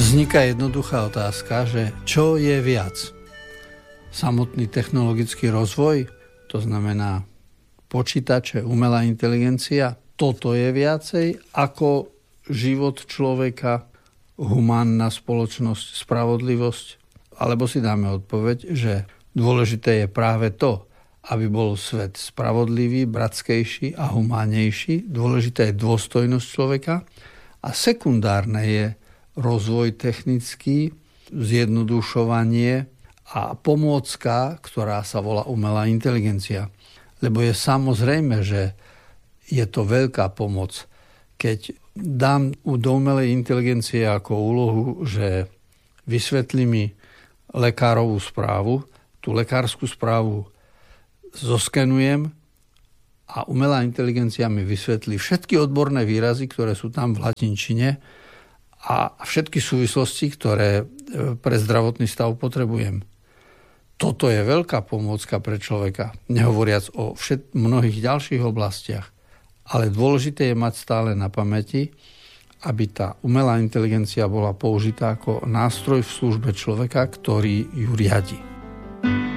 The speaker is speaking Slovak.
Vzniká jednoduchá otázka, že čo je viac? Samotný technologický rozvoj, to znamená počítače, umelá inteligencia, toto je viacej ako život človeka, humánna spoločnosť, spravodlivosť? Alebo si dáme odpoveď, že dôležité je práve to, aby bol svet spravodlivý, bratskejší a humánnejší. Dôležitá je dôstojnosť človeka a sekundárne je rozvoj technický, zjednodušovanie a pomôcka, ktorá sa volá umelá inteligencia. Lebo je samozrejme, že je to veľká pomoc, keď dám do umelej inteligencie ako úlohu, že vysvetlí mi lekárovú správu, tú lekárskú správu zoskenujem a umelá inteligencia mi vysvetlí všetky odborné výrazy, ktoré sú tam v latinčine a všetky súvislosti, ktoré pre zdravotný stav potrebujem. Toto je veľká pomôcka pre človeka, nehovoriac o mnohých ďalších oblastiach. Ale dôležité je mať stále na pamäti, aby tá umelá inteligencia bola použitá ako nástroj v službe človeka, ktorý ju riadi.